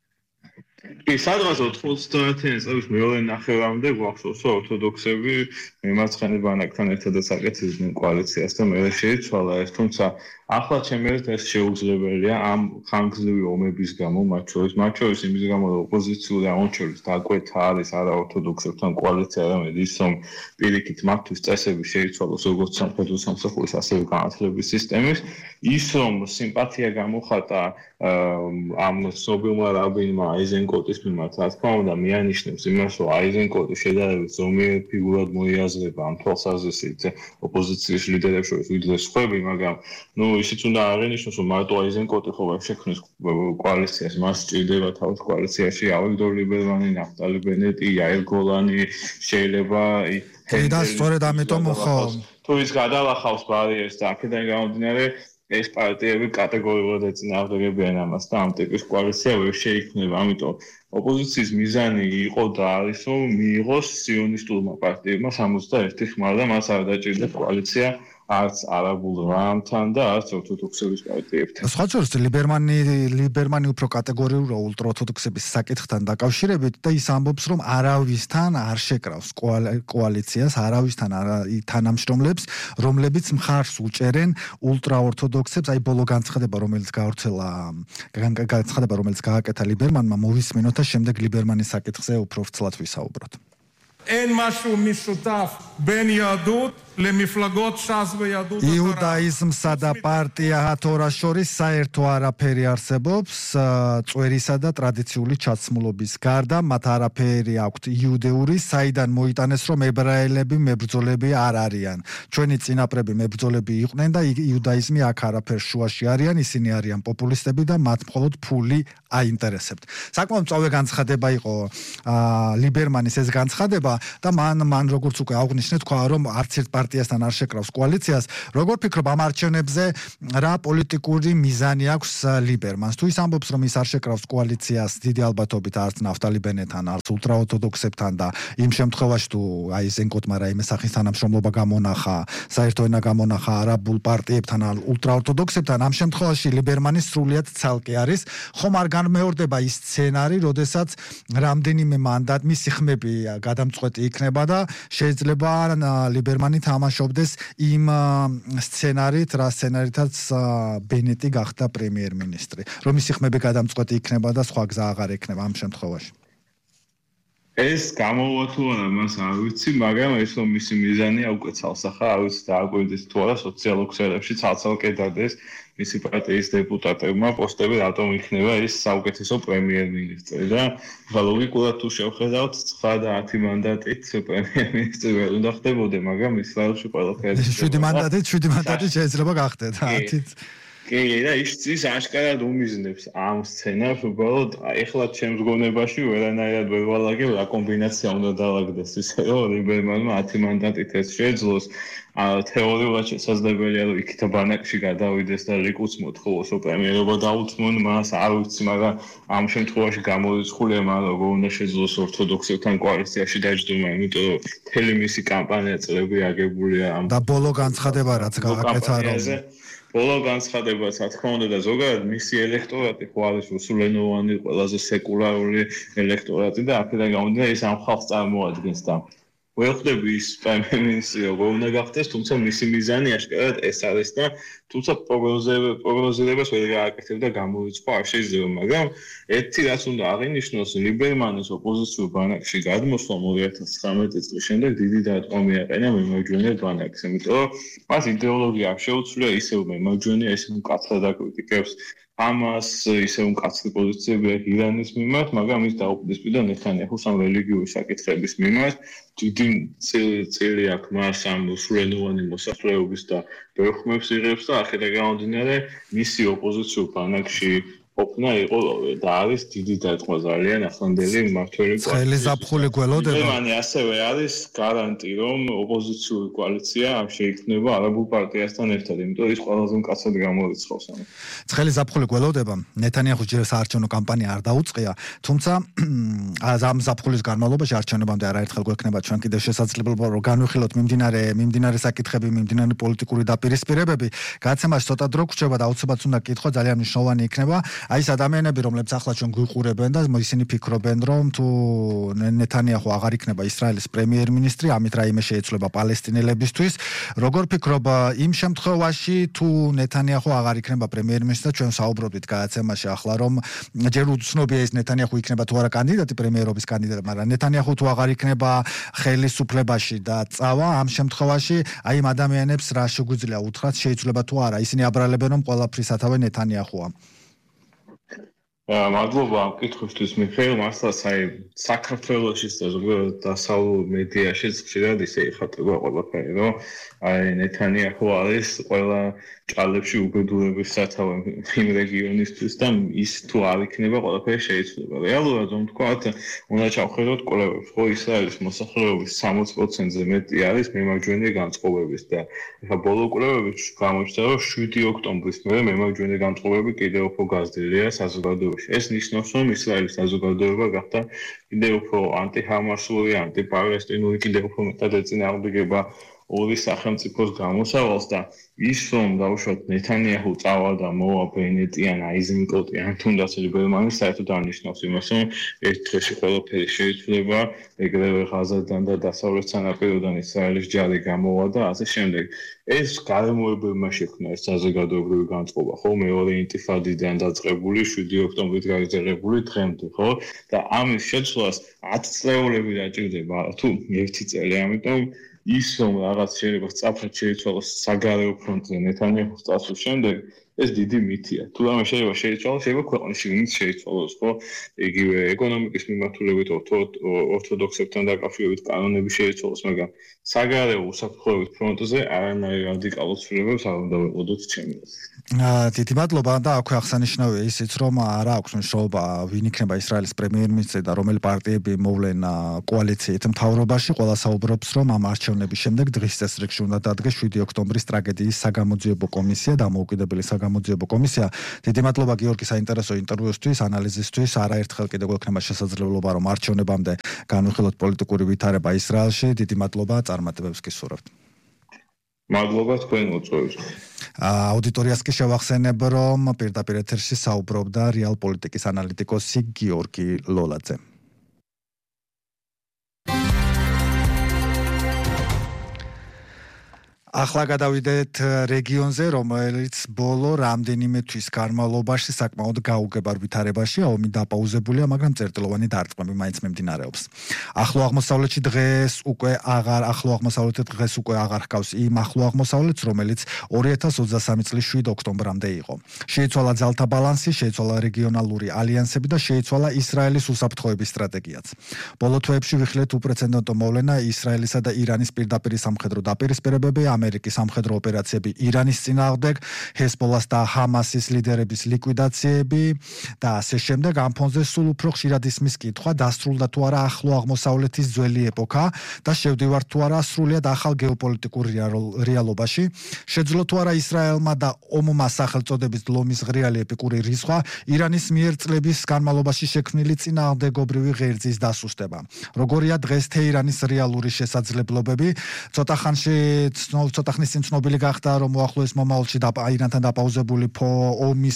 კი, სადღაც ოცდაათიანი წლების მეორე ნახევარამდე გვახსოვს, რომ ორთოდოქსები მიმარცხენე ბანაკთან ერთადაც აკეთებდნენ კოალიციას და მერე შეიცვალა ეს, თუმცა ახლა ჩემი აზრით ეს შეუძლებელია ამ ხანგრძლივი ომების გამო, მათ შორის, მათ შორის იმის გამო, რომ ოპოზიციური აღმოჩენის დაკვეთა არის არა ორთოდოქსებთან კოალიცია, არამედ ის, რომ პირიქით მათთვის წესები შეიცვალოს როგორც სამხედრო სამსახურის, ასევე განათლების სისტემის, ის რომ სიმპათია გამოხატა ამ სობილმა რაბინმა აიზენკოტის მიმართ, რა თქმა უნდა, მიანიშნებს იმას, რომ აიზენკოტი შედარებით ზომიერ ფიგურად მოიაზრება ამ თვალსაზრისით ოპოზიციის ლიდერებს შორის ვიდრე სხვები, მაგრამ ნუ ისიც უნდა აღინიშნოს, რომ მარტო აიზენკოტი ხო შექმნის კოალიციას, მას სჭირდება თავის კოალიციაში ავიგდორ ლიბერმანი, ნაფტალი ბენეტი, იაირ გოლანი, შეიძლება და სწორედ ამიტომ ხო თუ ის გადალახავს ბარიერს და აქედან გამომდინარე ეს პარტიები კატეგორიულად ეწინააღმდეგებიან ამას და ამ ტიპის კოალიცია ვერ შეიქმნება. ამიტომ ოპოზიციის მიზანი იყო და არის, რომ მიიღოს სიონისტურმა პარტიებმა სამოცდაერთი ხმა და მას არ დაჭირდა კოალიცია არც არაბულ რამთან და არც ორთოდოქსების პარტიებთან. სხვა შორის ლიბერმანი ლიბერმანი უფრო კატეგორიურია ულტრაორთოდოქსების საკითხთან დაკავშირებით და ის ამბობს, რომ არავისთან არ შეკრავს კოალიციას, არავისთან არ თანამშრომლებს, რომლებიც მხარს უჭერენ ულტრაორთოდოქსებს. აი ბოლო განცხადება, რომელიც გავრცელა, განცხადება, რომელიც გააკეთა ლიბერმანმა, მოვისმინოთ და შემდეგ ლიბერმანის საკითხზე უფრო ვრცლად ვისაუბროთ. אין משהו משותף בין יהדות למפלגות ש"ס ויהדות התורה. იუდაიზმსა და პარტია ჰათორას შორის საერთო არაფერი არსებობს, წვერისა და ტრადიციული ჩაცმულობის გარდა, მათ არაფერი აქვთ იუდეური, საიდან მოიტანეს, რომ ებრაელები მებრძოლები არ არიან. ჩვენი წინაპრები მებრძოლები იყვნენ და იუდაიზმი აქ არაფერს შუაში არიან, ისინი არიან პოპულისტები და მათ მხოლოდ ფული აინტერესებთ. საკმაოდ მწვავე განცხადება იყო ლიბერმანის ეს განცხადება და მან მან როგორც უკვე აღნიშნეთ, თქვა რომ არც ერთ პარტიასთან არ შეკრავს კოალიციას. როგორ ფიქრობ ამ არჩევნებზე რა პოლიტიკური მიზანი აქვს ლიბერმანს? თუ ის ამბობს რომ ის არ შეკრავს კოალიციას დიდი ალბათობით არც ნაფტალი ბენეტთან, არც ულტრაორთოდოქსებთან და იმ შემთხვევაში თუ აი ზენკოტმა რაიმე სახის თანამშრომლობა გამონახა, საერთო ენა გამონახა არაბულ პარტიებთან, ულტრაორთოდოქსებთან, ამ შემთხვევაში ლიბერმანის სრულიად ცალკე არის. ხომ არ განმეორდება ის სცენარი, როდესაც რამდენიმე მანდატ მისი ხმები გადამწყვეტი იქნება და შეიძლება ლიბერმანი თამაშობდეს იმ სცენარით, რა სცენარითაც ბენეტი გახდა პრემიერ-მინისტრი. რომ მისი ხმები გადამწყვეტი იქნება და სხვა გზა აღარ ექნება ამ შემთხვევაში. ეს გამოვა თუ არა მას არ ვიცი, მაგრამ ეს რომ მისი მიზანია უკვე ცალსახა, არ ვიცი დააკვირდეს თუ არა სოციალურ ქსელებში ცალ-ცალკე დადეს მისი პარტიის დეპუტატებმა პოსტები რატომ იქნება ის საუკეთესო პრემიერ-მინისტრი და ლოგიკურად თუ შევხედავთ ცხრა და ათი მანდატით პრემიერ-მინისტრი ვერ უნდა ხდებოდა, მაგრამ ისრაელში ყველაფერი შვიდი მანდატით, შვიდი მანდატით შეიძლება გახდეთ ათით. კი, და ის ის აშკარად უმიზნებს ამ სცენარს, უბრალოდ ეხლა ჩემს გონებაში ვერანაირად ვერ ვალაგებ რა კომბინაცია უნდა დაალაგდეს ისე რომ ლიბერმანმა ათი მანდატით ეს შეძლოს. თეორიულად შესაძლებელია რომ იქით ბანაკში გადავიდეს და ლიკუდს მოთხოვოს პრემიერობა დაუთმონ მას, არ ვიცი, მაგრამ ამ შემთხვევაში გამორიცხულია მან როგორ უნდა შეძლოს ორთოდოქსებთან კოალიციაში დაჯდომა, იმიტომ რომ მთელი მისი კამპანია წლები აგებულია ამ და ბოლო განცხადება რაც გააკეთა რომ ბოლო განცხადება, რა თქმა უნდა და ზოგადად მისი ელექტორატი ხო არის რუსულენოვანი, ყველაზე სეკულარული ელექტორატი და აქედან გამომდინარე ის ამ ხალხს წარმოადგენს და ვერ ხდები ის პრემიერ-მინისტრი როგორ უნდა გახდეს, თუმცა მისი მიზანი აშკარად ეს არის და თუმცა პროგნოზირებას ვერ გააკეთებ და გამოვიწყო არ შეიძლება, მაგრამ ერთი რაც უნდა აღინიშნოს, ლიბერმანის ოპოზიციურ ბანაკში გადმოსვლამ ორი ათას ცხრამეტი წლის შემდეგ დიდი დარტყმა მიაყენა მემარჯვენე ბანაკს, იმიტომ რომ მას იდეოლოგია არ შეუცვლია ისევ მემარჯვენე, ისევ მკაცრად აკრიტიკებს ამას, ისევ მკაცრი პოზიციები აქვს ირანის მიმართ, მაგრამ ის დაუპირისპირდა ნეთანიაჰუს ამ რელიგიური საკითხების მიმართ. დიდი წილი აქვს მას ამ სულენოვანი მოსახლეობის და ბევრ ხმებს იღებს და აქედან გამომდინარე მისი ოპოზიციურ ბანაკში ყოფნა იყო და არის დიდი დარტყმა ძალიან ახლანდელი მმართველი კოალიცია. ცხელი ზაფხული გველოდება. ლიბერმანი ასევე არის გარანტი, რომ ოპოზიციური კოალიცია არ შეიქმნება არაბულ პარტიასთან ერთად, იმიტომ ის ყველაზე მკაცრად გამორიცხავს ამას. ცხელი ზაფხული გველოდება. ნეთანიაჰუს ჯერ საარჩევნო კამპანია არ დაუწყია, თუმცა ამ ზაფხულის განმავლობაში არჩევნებამდე არაერთხელ გვექნება ჩვენ კიდევ შესაძლებლობა რომ განვიხილოთ მიმდინარე მიმდინარე საკითხები, მიმდინარე პოლიტიკური დაპირისპირებები. გადაცემაში ცოტა დრო გვჭირდება და აუცილებლად უნდა კითხო, ძალიან მნიშვნელოვანი იქნება. აი ეს ადამიანები, რომლებიც ახლა ჩვენ გვიყურებენ და ისინი ფიქრობენ, რომ თუ ნეთანიაჰუ აღარ იქნება ისრაელის პრემიერ-მინისტრი, ამით რაიმე შეეცვლება პალესტინელებისთვის. როგორ ფიქრობ იმ შემთხვევაში, თუ ნეთანიაჰუ აღარ იქნება პრემიერ-მინისტრი, ჩვენ საუბრობთ გადაცემაში ახლა, რომ ჯერ უცნობია ეს ნეთანიაჰუ იქნება თუ არა კანდიდატი პრემიერობის კანდიდატი, მაგრამ ნეთანიაჰუ თუ აღარ იქნება ხელისუფლებაში და წავა, ამ შემთხვევაში აი ამ ადამიანებს რა შეგვიძლია უთხრათ, შეიძლება თუ არა, ისინი აბრალებენ, რომ ყველაფრის სათავე ნეთანიაჰუა. მადლობა ამ კითხვისთვის მიხეილ, მართლაც აი საქართველოშიც და ზოგადად დასავლურ მედიაშიც ხშირად ისე იხატება ყველაფერი, რომ აი ნეთანიაჰუ არის ყველა ჭალებში უბედურების სათავე იმ რეგიონისთვის და ის თუ არ იქნება ყველაფერი შეიცვლება. რეალურად რომ ვთქვათ, უნდა ჩავხედოთ კვლევებს, ხო ისრაელის მოსახლეობის სამოც პროცენტზე მეტი არის მემარჯვენე განწყობების და ეხლა ბოლო კვლევებში გამოჩნდა, რომ შვიდი ოქტომბრის მერე მემარჯვენე განწყობები კიდევ უფრო გაზრდილია საზოგადოებაში. ეს ნიშნავს, რომ ისრაელის საზოგადოება გახდა კიდევ უფრო ანტიჰამასური, ანტიპალესტინური, კიდევ უფრო მეტად ეწინააღმდეგება ორი სახელმწიფოს გამოსავალს და ის რომ დავუშვათ ნეთანიაჰუ წავალ და მოვა ბენეტი ან აიზენკოტი ან თუნდაც ლიბერმანი საერთოდ არ ნიშნავს იმას რომ ერთ დღეში ყველაფერი შეიცვლება ეგრევე ღაზადან და დასავლეთ სანაპიროდან ისრაელის ჯარი გამოვა და ასე შემდეგ ეს გარემოებებმა შექმნა ეს საზოგადოებრივი განწყობა ხო მეორე ინტიფადიდან დაწყებული შვიდი ოქტომბრით გაგრძელებული დღემდე ხო და ამის შეცვლას ათი წლეულები დაჭირდება თუ ერთი წელი ამიტომ ის რომ რაღაც შეიძლება სწრაფად შეიცვალოს საგარეო ფრონტზე ნეთანიაჰუს წასვლის შემდეგ ეს დიდი მითია. თუ რამე შეიძლება შეიცვალოს, შეიძლება ქვეყნის შიგნით შეიცვალოს, ხო? იგივე ეკონომიკის მიმართულებით ორთოდოქსებთან დაკავშირებით კანონები შეიცვალოს, მაგრამ საგარეო უსაფრთხოების ფრონტზე არანაირ რადიკალურ ცვლილებებს არ უნდა ვეყოდოთ ჩემი აზრით. დიდი მადლობა და აქვე აღსანიშნავია ისიც რომ არ აქვს მნიშვნელობა ვინ იქნება ისრაელის პრემიერ-მინისტრი და რომელი პარტიები მოვლენ კოალიციით მთავრობაში ყველა საუბრობს რომ ამ არჩევნების შემდეგ დღის წესრიგში უნდა დადგეს შვიდი ოქტომბრის ტრაგედიის საგამოძიებო კომისია დამოუკიდებელი საგამოძიებო კომისია დიდი მადლობა გიორგი საინტერესო ინტერვიუსთვის ანალიზისთვის არაერთხელ კიდევ გვექნება შესაძლებლობა რომ არჩევნებამდე განვიხილოთ პოლიტიკური ვითარება ისრაელში დიდი მადლობა წარმატებებს გისურვებთ მადლობა თქვენ მოწვევით. აუდიტორიას კი შევახსენებ, რომ პირდაპირ ეთერში საუბრობდა რეალ პოლიტიკის ანალიტიკოსი გიორგი ლოლაძე. ახლა გადავიდეთ რეგიონზე, რომელიც ბოლო რამდენიმე თვის განმავლობაში საკმაოდ გაუგებარ ვითარებაშია, ომი დაპაუზებულია, მაგრამ წერტილოვანი დარტყმები მაინც მიმდინარეობს. ახლო აღმოსავლეთში დღეს უკვე აღარ ახლო აღმოსავლეთით დღეს უკვე აღარ ჰგავს იმ ახლო აღმოსავლეთს, რომელიც ორი ათას ოცდასამი წლის შვიდ ოქტომბრამდე იყო. შეიცვალა ძალთა ბალანსი, შეიცვალა რეგიონალური ალიანსები და შეიცვალა ისრაელის უსაფრთხოების სტრატეგიაც. ბოლო თვეებში ვიხილეთ უპრეცედენტო მოვლენა ისრაელისა და ირანის პირდაპირ სამხედრო დაპირისპირებები ამერიკის სამხედრო ოპერაციები ირანის წინააღმდეგ, ჰეზბოლას და ჰამასის ლიდერების ლიკვიდაციები და ასე შემდეგ. ამ ფონზე სულ უფრო ხშირად ისმის კითხვა, დასრულდა თუ არა ახლო აღმოსავლეთის ძველი ეპოქა და შევდივართ თუ არა სრულიად ახალ გეოპოლიტიკურ რეალობაში. შეძლო თუ არა ისრაელმა და ომმა სახელწოდების ლომის ღრიალი ეპიკური რისხვა ირანის მიერ წლების განმავლობაში შექმნილი წინააღმდეგობრივი ღერძის დასუსტება. როგორია დღეს თეირანის რეალური შესაძლებლობები? ცოტა ხანში ცოტა ხნის წინ ცნობილი გახდა, რომ უახლოეს მომავალში ირანთან დაპაუზებული ომის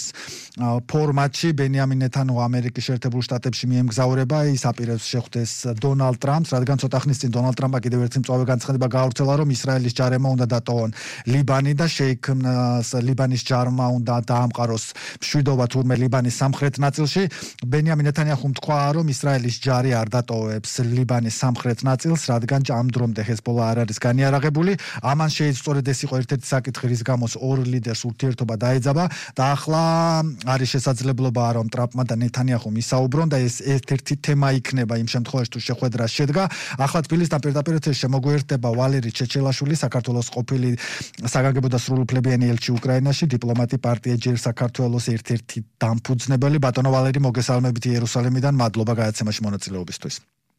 ფორმატში ბენიამინ ნეთანიაჰუ ამერიკის შეერთებულ შტატებში მიემგზავრება, ის აპირებს შეხვდეს დონალდ ტრამპს, რადგან ცოტა ხნის წინ დონალდ ტრამპმა კიდევ ერთი მწვავე განცხადება გაავრცელა, რომ ისრაელის ჯარებმა უნდა დატოვონ ლიბანი და შეიქმნას ლიბანის ჯარმა უნდა დაამყაროს მშვიდობა თურმე ლიბანის სამხრეთ ნაწილში. ბენიამინ ნეთანიაჰუმ თქვა, რომ ისრაელის ჯარი არ დატოვებს ლიბანის სამხრეთ ნაწილს, რადგან ამ დრომდე ჰეზბოლა არ არის განიარაღებული. ამან სწორედ ეს იყო ერთ-ერთი საკითხი, რის გამოც ორ ლიდერს ურთიერთობა დაეძაბა და ახლა არის შესაძლებლობა, რომ ტრამპმა და ნეთანიაჰუმ ისაუბრონ და ეს ერთ-ერთი თემა იქნება იმ შემთხვევაში, თუ შეხვედრა შედგა. ახლა თბილისთან პირდაპირ ეთერში შემოგვიერთდება ვალერი ჩეჩელაშვილი, საქართველოს ყოფილი საგანგებო და სრულუფლებიანი ელჩი უკრაინაში, დიპლომატი, პარტია ჯერ საქართველოს ერთ-ერთი დამფუძნებელი. ბატონო ვალერი, მოგესალმებით იერუსალიმიდან, მადლობა გადაცემაში მონაწილეობისთვის.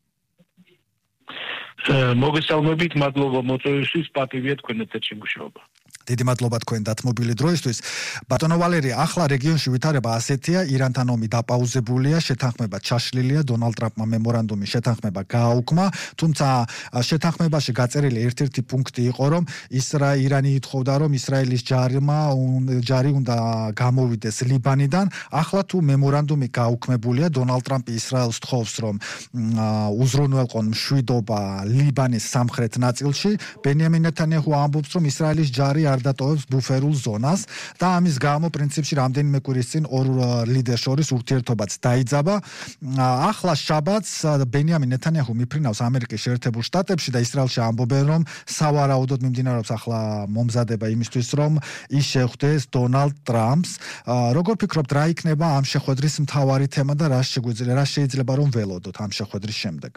მოგესალმებით, მადლობა მოწვევისთვის, პატივია თქვენ ეთერში მუშაობა. დიდი მადლობა თქვენ დათმობილი დროისთვის. ბატონო ვალერი, ახლა რეგიონში ვითარება ასეთია, ირანთან ომი დაპაუზებულია, შეთანხმება ჩაშლილია, დონალდ ტრამპმა მემორანდუმი შეთანხმება გააუქმა, თუმცა შეთანხმებაში გაწერილი ერთ-ერთი პუნქტი იყო, რომ ირანი ითხოვდა, რომ ისრაელის ჯარმა ჯარი უნდა გამოვიდეს ლიბანიდან. ახლა თუ მემორანდუმი გააუქმებულია, დონალდ ტრამპი ისრაელს თხოვს, რომ უზრუნველყონ მშვიდობა ლიბანის სამხრეთ ნაწილში. ბენიამინ ნეთანიაჰუ ამბობს, რომ ისრაელის ჯარი არ დატოვებს ბუფერულ ზონას და ამის გამო პრინციპში რამდენიმე კვირის წინ ორ ლიდერს შორის ურთიერთობაც დაიძაბა. ახლა შაბათს ბენიამინ ნეთანიაჰუ მიფრინავს ამერიკის შეერთებულ შტატებში და ისრაელში ამბობენ, რომ სავარაუდოდ მიმდინარეობს ახლა მომზადება იმისთვის, რომ ის შეხვდეს დონალდ ტრამპს. როგორ ფიქრობთ, რა იქნება ამ შეხვედრის მთავარი თემა და რა შეგვიძლია, რა შეიძლება რომ ველოდოთ ამ შეხვედრის შემდეგ?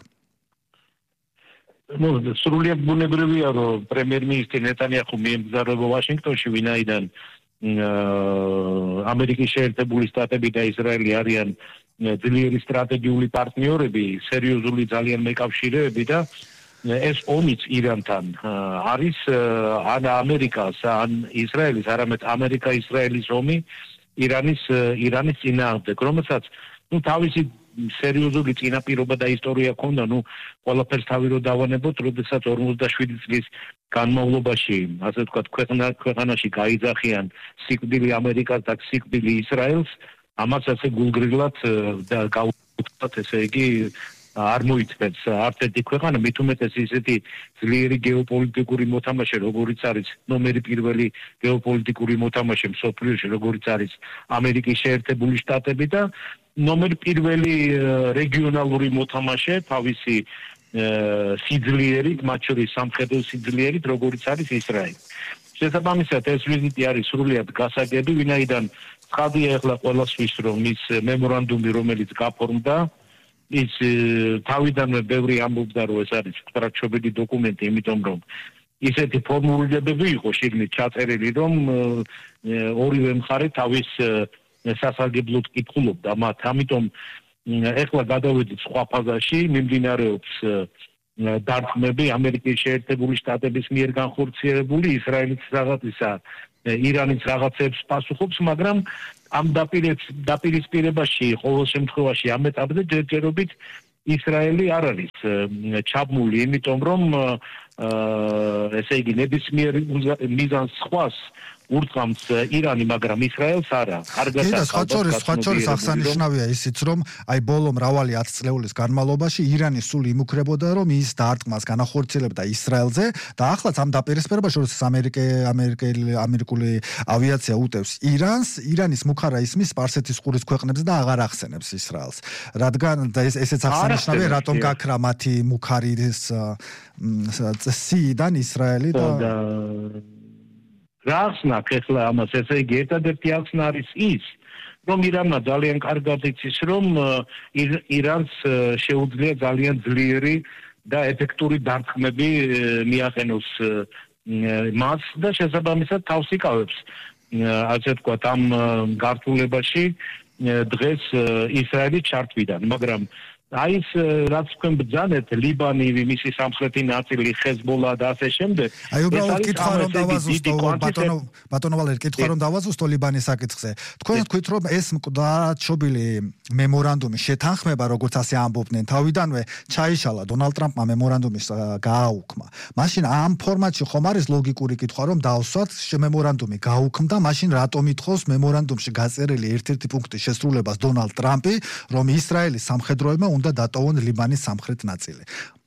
ну, სრულიად ბუნებრივია, რომ პრემიერ-მინისტრი ნეთანიაჰუ მიემგზავრება ვაშინგტონში, ვინაიდან ამერიკის შეერთებული შტატები და ისრაელი არიან ძლიერი სტრატეგიული პარტნიორები, სერიოზული ძალიან მეკავშირეები და ეს ომიც ირანთან არის ან ამერიკას, ან ისრაელის, არამედ ამერიკა-ისრაელის ომი ირანის ირანის წინააღმდეგ, რომელსაც ну თავისი სერიოზული წინაპირობა და ისტორია ქონდა, ნუ ყველაფერს თავი რო დავანებოთ, როდესაც ორმოცდაშვიდი წლის განმავლობაში, ასე ვთქვათ, ქვეყანა ქვეყანაში გაიძახიან სიკვდილი ამერიკას და სიკვდილი ისრაელს, ამას ასე გულგრილად და გაუქმებთ, ესე იგი არ მოიწევს არც ერთი ქვეყანა, მით უმეტეს ისეთი ძლიერი გეოპოლიტიკური მოთამაშე, როგორიც არის ნომერი პირველი გეოპოლიტიკური მოთამაშე მსოფლიოში, როგორიც არის ამერიკის შეერთებული შტატები და ნომერ პირველი რეგიონალური მოთამაშე თავისი სიძლიერით, მათ შორის სამხედრო სიძლიერით, როგორიც არის ისრაელი. შესაბამისად, ეს ვიზიტი არის სრულიად გასაგები, ვინაიდან ცხადია ახლა ყველასთვის, რომ ის მემორანდუმი, რომელიც გაფორმდა, ის თავიდანვე ბევრი ამბობდა, რომ ეს არის სტრატეგიული დოკუმენტი, იმიტომ რომ ისეთი ფორმულირებები იყო შიგნით ჩაწერილი, რომ ორივე მხარე თავის სასარგებლოდ კითხულობდა მათ. ამიტომ ეხლა გადავედით სხვა ფაზაში, მიმდინარეობს დარტყმები ამერიკის შეერთებული შტატების მიერ განხორციელებული, ისრაელის რაღაცისა, ირანის რაღაცებს პასუხობს, მაგრამ ამ დაპირისპირებაში ყოველ შემთხვევაში ამ ეტაპზე ჯერჯერობით ისრაელი არ არის ჩაბმული, იმიტომ რომ ესე იგი ნებისმიერ მიზანს სხვას ურთმამს ირანი, მაგრამ ისრაელს არა. კარგად და სხვა შორის აღსანიშნავია ისიც, რომ აი ბოლო მრავალი ათწლეულის განმავლობაში ირანი სულ იმუქრებოდა, რომ ის დარტყმას განახორციელებდა ისრაელზე და ახლაც ამ დაპირისპირებაში, როდესაც ამერიკელი ამერიკული ავიაცია უტევს ირანს, ირანის მუქარა ისმის სპარსეთის ყურის ქვეყნებს და აღარ ახსენებს ისრაელს. რადგან და ესეც აღსანიშნავია, რატომ გაქრა მათი მუქარის სიიდან ისრაელი და რახსნა ახლა ამას, ესე იგი ერთადერთი ახსნა არის ის, რომ ირანმა ძალიან კარგად იცის, რომ ირანს შეუძლია ძალიან ძლიერი და ეფექტური დარტყმები მიაყენოს მას და შესაბამისად თავს იკავებს, ასე ვთქვათ, ამ გართულებაში დღეს ისრაელი ჩართვიდან, მაგრამ აი ეს რაც თქვენ ბრძანეთ, ლიბანი, მისი სამხრეთი ნაწილი, ჰეზბოლა და ასე შემდეგ. აი უბრალოდ კითხვა რომ დავაზუსტო ბატონო ბატონო ვალერი, კითხვა რომ დავაზუსტო ლიბანის საკითხზე. თქვენ თქვით რომ ეს მკვდარჩობილი მემორანდუმი შეთანხმება, როგორც ასე ამბობდნენ, თავიდანვე ჩაიშალა დონალდ ტრამპმა მემორანდუმის გააუქმა. მაშინ ამ ფორმატში ხომ არის ლოგიკური კითხვა რომ დავსვათ მემორანდუმი გაუქმდა, მაშინ რატომ ითხოვს მემორანდუმში გაწერილი ერთ-ერთი პუნქტის შესრულებას დონალდ ტრამპი, რომ ისრაელის სამხედროებმა და დატოვონ ლიბანის სამხრეთ ნაწილი.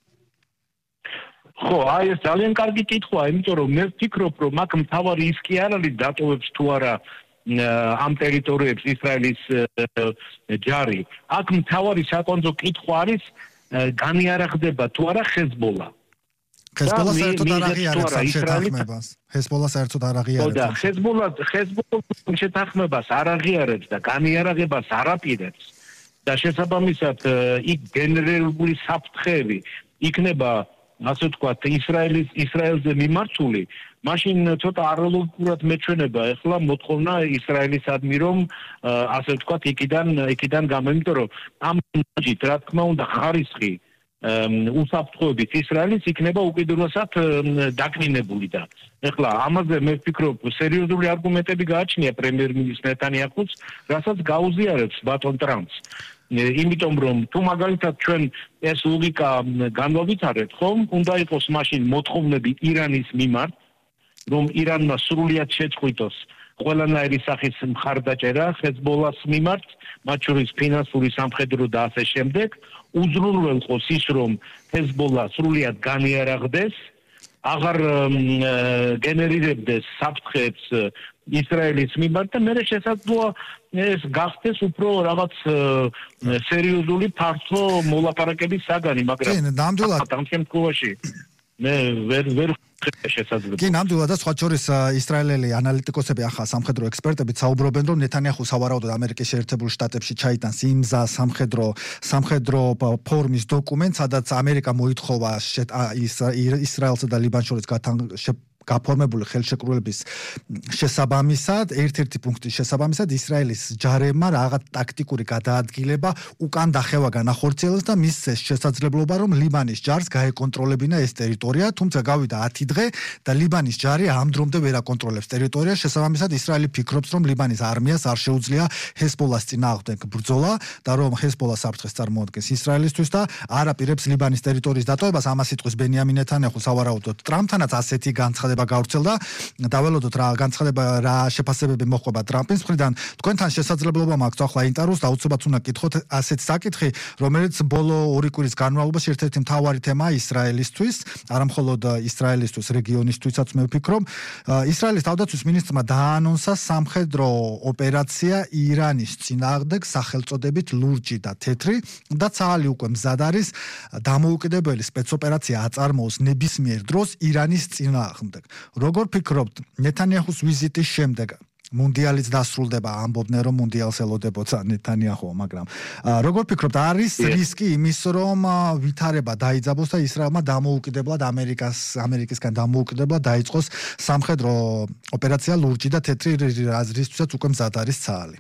ხო, აი ეს ძალიან კარგი კითხვაა, იმიტომ რომ მე ვფიქრობ, რომ აქ მთავარი ის კი არ არის დატოვებს თუ არა ამ ტერიტორიებს ისრაელის ჯარი. აქ მთავარი საკონძო კითხვა არის განიარაღდება თუ არა ჰეზბოლა. ჰეზბოლა საერთოდ არ აღიარებს ამ შეთანხმებას. ჰეზბოლა საერთოდ არ აღიარებს. და ჰეზბოლა ჰეზბოლა შეთანხმებას არ აღიარებს და განიარაღებას არ აპირებს. და შესაბამისად იქ გენერირებული საფრთხეები იქნება, ასე ვთქვათ, ისრაელის ისრაელზე მიმართული, მაშინ ცოტა არალოგიკურად მეჩვენება ახლა მოთხოვნა ისრაელისადმი, რომ ასე ვთქვათ, იქიდან იქიდან გამომიტო, რომ ამ ჯით, რა თქმა უნდა, ხარისხი უსაფრთხოებით ისრაელის იქნება უკიდურესად დაკნინებული და ახლა ამაზე მე ვფიქრობ, სერიოზული არგუმენტები გააჩნია პრემიერ-მინისტრ ნეტანიაჰუს, რასაც გაუზიარებს ბატონ ტრამპს. იმიტომ რომ თუ მაგალითად ჩვენ ეს ლოგიკა განვავითარებთ, ხომ, უნდა იყოს მაშინ მოთხოვნები ირანის მიმართ, რომ ირანმა სრულიად შეწყვიტოს ყველანაირი სახის მხარდაჭერა ჰეზბოლას მიმართ, მათ შორის ფინანსური, სამხედრო და ასე შემდეგ, უზრუნველყოს ის, რომ ჰეზბოლა სრულიად განიარაღდეს, აღარ გენერირებდეს საფრთხეებს ისრაელის მიმართ და მერე შესაძლოა ეს გახდეს უფრო რაღაც სერიოზული ფართო მოლაპარაკების საგანი, მაგრამ ნამდვილად ამ შემთხვევაში მე ვერ ვერ შესაძლოა. კი, ნამდვილად და სხვა შორის ისრაელელი ანალიტიკოსები ახლა სამხედრო ექსპერტები საუბრობენ, რომ ნეთანიაჰუ სავარაუდოდ ამერიკის შეერთებულ შტატებში ჩაიტანს იმზა სამხედრო სამხედრო ფორმის დოკუმენტს, სადაც ამერიკა მოითხოვა ისრაელსა და ლიბანს შორის გაფორმებული ხელშეკრულების შესაბამისად, ერთ-ერთი პუნქტის შესაბამისად ისრაელის ჯარებმა რაღაც ტაქტიკური გადაადგილება უკან დახევა განახორციელეს და მის შესაძლებლობა რომ ლიბანის ჯარს გაეკონტროლებინა ეს ტერიტორია, თუმცა გავიდა ათი დღე და ლიბანის ჯარი ამ დრომდე ვერ აკონტროლებს ტერიტორიას. შესაბამისად ისრაელი ფიქრობს რომ ლიბანის არმიას არ შეუძლია ჰეზბოლას წინააღმდეგ ბრძოლა და რომ ჰეზბოლა საფრთხეს წარმოადგენს ისრაელისთვის და არ აპირებს ლიბანის ტერიტორიის დატოვებას. ამას იტყვის ბენიამინ ნეთანიაჰუ სავარაუდოდ ტრამპთანაც ასეთი განცხადება გავრცელდა. დაველოდოთ რა განცხადება რა შეფასებები მოხვება ტრამპის მხრიდან. თქვენთან შესაძლებლობა მაქვს ახლა ინტერვიუს და აუცილებლად უნდა გითხოთ ასეთ საკითხი, რომელიც ბოლო ორი კვირის განმავლობაში ერთ-ერთი მთავარი თემაა ისრაელისთვის, არა მხოლოდ ისრაელისთვის, რეგიონისთვისაც მე ვფიქრობ. ისრაელის თავდაცვის მინისტრმა დაანონსა სამხედრო ოპერაცია ირანის წინააღმდეგ სახელწოდებით ლურჯი და თეთრი და ცალი უკვე მზად არის დამოუკიდებელი სპეცოპერაცია აწარმოოს ნებისმიერ დროს ირანის წინააღმდეგ. როგორ ფიქრობთ, ნეთანიაჰუს ვიზიტის შემდეგ მუნდიალიც დასრულდება, ამბობდნენ რომ მუნდიალს ელოდებოდა ნეთანიაჰუ, მაგრამ როგორ ფიქრობთ, არის რისკი იმის რომ ვითარება დაიძაბოს და ისრაელმა დამოუკიდებლად ამერიკას ამერიკისგან დამოუკიდებლად დაიწყოს სამხედრო ოპერაცია ლურჯი და თეთრი, რისთვისაც უკვე მზად არის ცალი.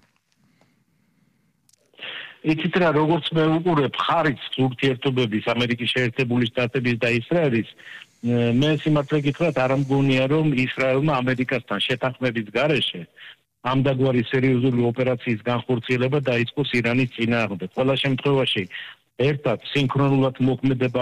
იცით რა, როგორც მე ვუყურებ ხარიც ურთიერთობების ამერიკის შეერთებული შტატების და ისრაელის, მე სიმართლე გითხრათ, არ მგონია რომ ისრაელმა ამერიკასთან შეთანხმების გარეშე ამდაგვარი სერიოზული ოპერაციის განხორციელება დაიწყოს ირანის წინააღმდეგ. ყველა შემთხვევაში ერთად სინქრონულად მოქმედება